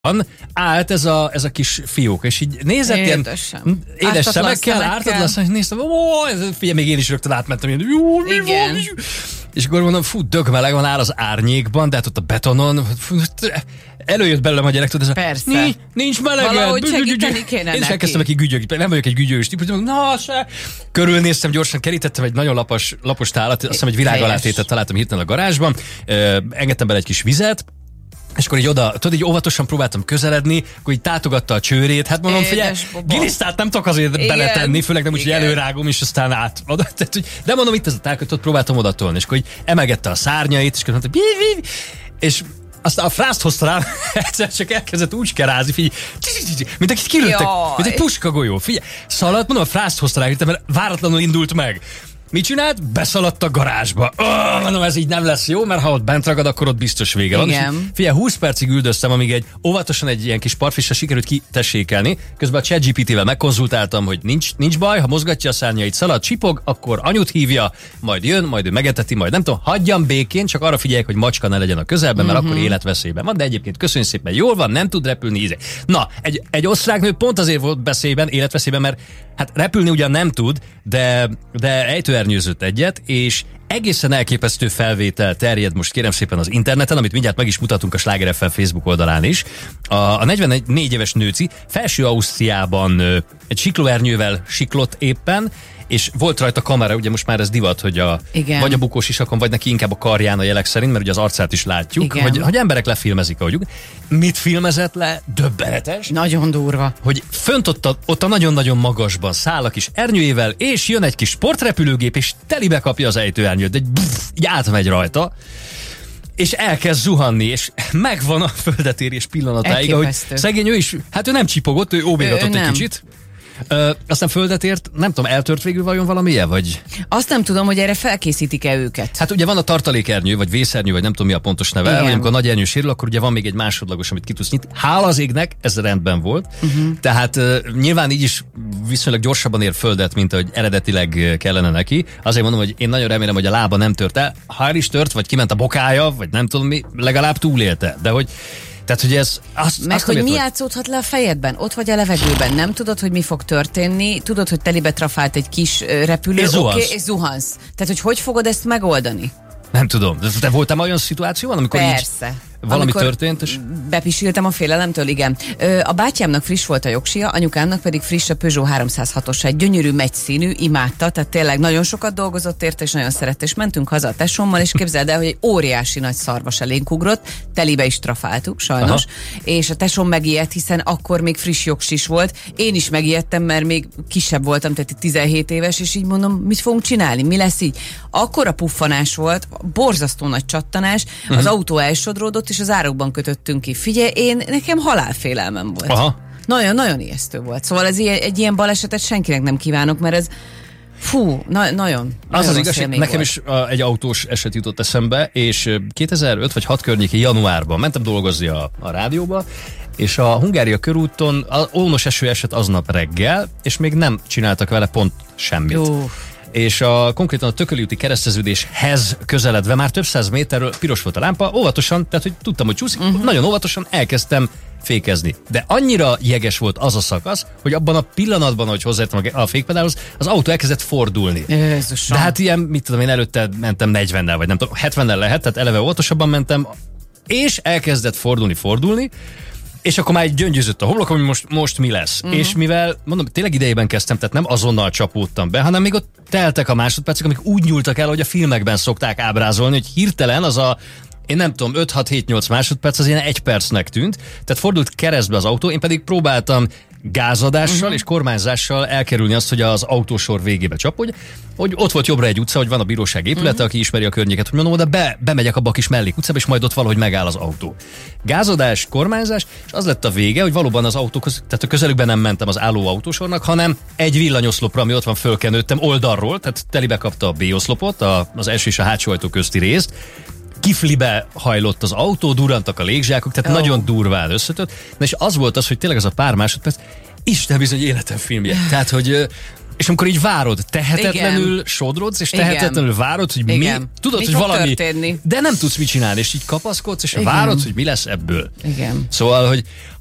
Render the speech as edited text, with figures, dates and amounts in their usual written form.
állt ez a kis fiók, és így nézett ilyen édes szemekkel, ártatlan szemekkel, néztem, figyelj, még én is rögtön átmentem, ilyen, és akkor mondom, dög meleg van, áll az árnyékban, de hát ott a betonon, előjött belőlem a gyerek, tudod, ez persze. Nincs meleged. Valahogy segíteni kéne neki. Én is elkezdtem neki gügyögni, nem vagyok egy gügyögős típus, na se. Körülnéztem, gyorsan kerítettem egy nagyon lapos tálat, azt hiszem egy virágalátétet találtam hirtelen a garázsban, engedtem bele egy kis vizet, és akkor így oda, tudod, így óvatosan próbáltam közeledni, akkor így tátogatta a csőrét, hát mondom, figyelj, gilisztát nem tudok azért beletenni, főleg nem úgy, hogy előrágom, és aztán át. De mondom, itt ez a tálköt, ott próbáltam odatolni, és akkor így emelgette a szárnyait, és akkor mondta, és aztán a frászt hozta rám, egyszer csak elkezdett úgy kerázni, figyelj, mint akit kilőttek, mint egy puskagolyó, figyelj, szaladt, mondom, a frászt hozta rá, mert váratlanul indult meg. Mit csinált? Beszaladt a garázsba. Mondom, ez így nem lesz jó, mert ha ott bent ragad, akkor ott biztos vége van. Figyelj, 20 percig üldöztem, amíg óvatosan egy ilyen kis partfissel sikerült kitessékelni. Közben a ChatGPT-vel megkonzultáltam, hogy nincs baj, ha mozgatja a szárnyait, szalad, csipog, akkor anyut hívja, majd jön, majd ő megeteti, majd nem tudom, hagyjam békén, csak arra figyeljek, hogy macska ne legyen a közelben, mert akkor életveszélyben van, de egyébként köszönjük szépen, jól van, nem tud repülni, íze. Na, egy osztrák nő pont azért volt életveszélyben, mert hát repülni ugyan nem tud, de ejtőernyőzött egyet, és egészen elképesztő felvétel terjed most kérem szépen az interneten, amit mindjárt meg is mutatunk a Sláger FM Facebook oldalán is. A 44 éves nőci Felső Ausztriában egy siklóernyővel siklott éppen, és volt rajta kamera, ugye most már ez divat, hogy vagy a bukós isakon, vagy neki inkább a karján a jelek szerint, mert ugye az arcát is látjuk, hogy emberek lefilmezik, ahogy. Mit filmezett le? Döbbenetes. Nagyon durva. Hogy fönt ott a nagyon-nagyon magasban száll a kis ernyőjével, és jön egy kis sportrepülőgép, és telibe kapja az ejtőernyőt, de így átmegy rajta, és elkezd zuhanni, és megvan a földetérés pillanatáig, ahogy szegény ő is, hát ő nem csipogott, ő óbégatott egy kicsit. Aztán földet ért, nem tudom, eltört végül vajon valamilyen, vagy? Azt nem tudom, hogy erre felkészítik-e őket. Hát ugye van a tartalékernyő, vagy vészernyő, vagy nem tudom mi a pontos neve, hogy amikor a nagy ernyő sérül, akkor ugye van még egy másodlagos, amit ki tudsz nyitni. Hála az égnek, ez rendben volt. Tehát nyilván így is viszonylag gyorsabban ér földet, mint ahogy eredetileg kellene neki. Azért mondom, hogy én nagyon remélem, hogy a lába nem tört el. Ha el is tört, vagy kiment a bokája, vagy nem tudom mi, legalább túlélte. De hogy tehát, hogy ez hogy mi játszódhat le a fejedben? Ott vagy a levegőben, nem tudod, hogy mi fog történni, tudod, hogy telibe trafált egy kis repülő, és zuhansz. Tehát, hogy fogod ezt megoldani? Nem tudom. De voltam olyan szituációban, amikor persze. Valami történt, és... Bepisiltem a félelemtől, igen. A bátyámnak friss volt a jogsia, anyukámnak pedig friss a Peugeot 306-os, egy gyönyörű megy-színű, imádta, tehát tényleg nagyon sokat dolgozott érte, és nagyon szerette, és mentünk haza a tesómmal, és képzeld el, hogy egy óriási nagy szarvas elénk ugrott, telibe is trafáltuk, sajnos, és a tesóm megijedt, hiszen akkor még friss jogsis volt, én is megijedtem, mert még kisebb voltam, tehát 17 éves, és így mondom, mit fogunk csinálni, mi lesz így? Akkora puffanás volt, borzasztó nagy csattanás, az autó elsodródott, és az árokban kötöttünk ki. Figyelj, nekem halálfélelmem volt. Nagyon-nagyon ijesztő volt. Szóval egy ilyen balesetet senkinek nem kívánok, mert ez nagyon az igazság, nekem is egy autós eset jutott eszembe, és 2005 vagy 6 környéki januárban mentem dolgozni a rádióba, és a Hungária körúton ónos eső esett aznap reggel, és még nem csináltak vele pont semmit. És konkrétan a Tököli úti kereszteződéshez közeledve már több száz méterről piros volt a lámpa, óvatosan, tehát hogy tudtam, hogy csúszik, nagyon óvatosan elkezdtem fékezni. De annyira jeges volt az a szakasz, hogy abban a pillanatban, hogy hozzáértem a fékpedálhoz, az autó elkezdett fordulni. Jézusom. De hát ilyen, mit tudom, én előtte mentem 40-nel, vagy nem tudom, 70-nel lehet, tehát eleve óvatosabban mentem, és elkezdett fordulni, és akkor már gyöngyözött a homlok, hogy most mi lesz. És mivel, mondom, tényleg idejében kezdtem, tehát nem azonnal csapódtam be, hanem még ott teltek a másodpercek, amik úgy nyúltak el, hogy a filmekben szokták ábrázolni, hogy hirtelen az én nem tudom, 5-6-7-8 másodperc az ilyen 1 percnek tűnt, tehát fordult keresztbe az autó, én pedig próbáltam gázadással és kormányzással elkerülni azt, hogy az autósor végébe csapodj, hogy ott volt jobbra egy utca, hogy van a bíróság épülete, aki ismeri a környéket, hogy mondom, oda bemegyek abba a kis mellékutcába, és majd ott valahogy megáll az autó. Gázadás, kormányzás, és az lett a vége, hogy valóban az autókhoz, tehát a közelükben nem mentem az álló autósornak, hanem egy villanyoszlopra, ami ott van, fölkenődtem oldalról, tehát telibe kapta a B-oszlopot, az első és a hátsó ajtó közti részt, kiflibe hajlott az autó, durrantak a légzsákok, tehát nagyon durván összetört. És az volt az, hogy tényleg az a pár másodperc, Isten bizony életem filmje. Tehát, hogy és amikor így várod, tehetetlenül Igen. sodrodsz, és Igen. tehetetlenül várod, hogy Igen. mi, tudod, Mi hogy fog valami, történni? de nem tudsz mit csinálni, és így kapaszkodsz, és várod, hogy mi lesz ebből. Igen. Szóval, hogy